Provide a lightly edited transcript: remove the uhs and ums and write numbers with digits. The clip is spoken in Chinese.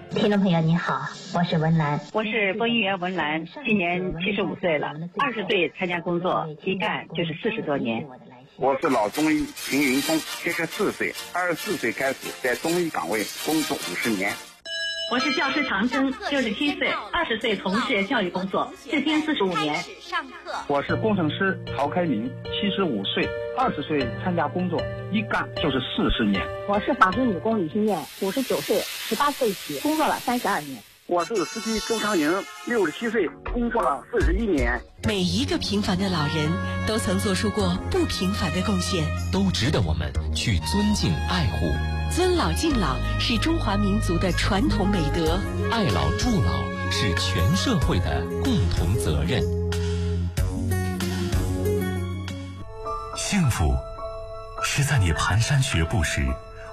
听众朋友您好，我是文兰， 我是播音员文兰，今年75岁了，20岁参加工作，一干就是40多年。 我是老中医邢云峰，74岁，24岁开始在中医岗位工作50年。 我是教师唐征，67岁，20岁从事教育工作，至今45年。 我是工程师曹开明，75岁，20岁参加工作，一干就是40年。 我是纺织女工李新燕，59岁，18岁起工作了32年。 我是司机周长营，67岁，工作了41年。 每一个平凡的老人都曾做出过不平凡的贡献， 都值得我们去尊敬爱护。 尊老敬老是中华民族的传统美德， 爱老助老是全社会的共同责任。 幸福是在你蹒跚学步时